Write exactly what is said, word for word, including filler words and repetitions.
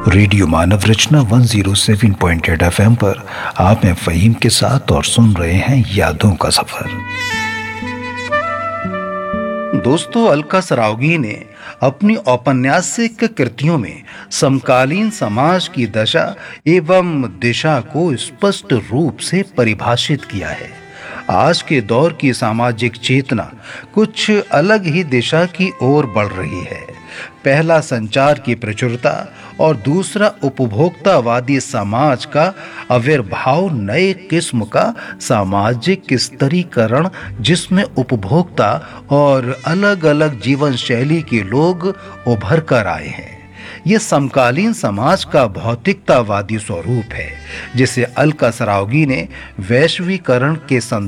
Radio मानव रचना एक सौ सात पॉइंट आठ एफएम पर आप हैं फ़हीम के साथ और सुन रहे हैं यादों का सफर। दोस्तों, अलका सरावगी ने अपनी औपन्यासिक कृतियों में समकालीन समाज की दशा एवं दिशा को स्पष्ट रूप से परिभाषित किया है। आज के दौर की सामाजिक चेतना कुछ अलग ही दिशा की ओर बढ़ रही है। पहला संचार की प्रचुरता और दूसरा उपभोक्तावादी समाज का आविर्भाव नए किस्म का सामाजिक स्तरीकरण, जिसमें उपभोक्ता और अलग-अलग जीवन शैली के लोग उभर कर आए हैं। ये समकालीन समाज का भौतिकतावादी स्वरूप है, जिसे अलका सरावगी ने वैश्वीकरण के